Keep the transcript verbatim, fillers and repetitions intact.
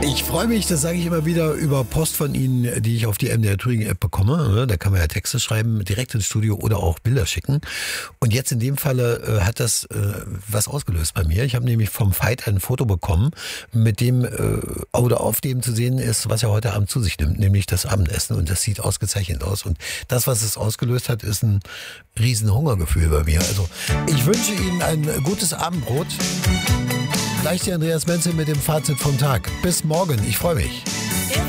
Ich freue mich, das sage ich immer wieder, über Post von Ihnen, die ich auf die M D R Thüringen App bekomme. Da kann man ja Texte schreiben, direkt ins Studio oder auch Bilder schicken. Und jetzt in dem Falle äh, hat das äh, was ausgelöst bei mir. Ich habe nämlich vom Veit ein Foto bekommen, mit dem äh, oder auf dem zu sehen ist, was er heute Abend zu sich nimmt, nämlich das Abendessen. Und das sieht ausgezeichnet aus. Und das, was es ausgelöst hat, ist ein riesen Hungergefühl bei mir. Also ich wünsche Ihnen ein gutes Abendbrot. Gleich die Andreas Menzel mit dem Fazit vom Tag. Bis morgen, ich freue mich.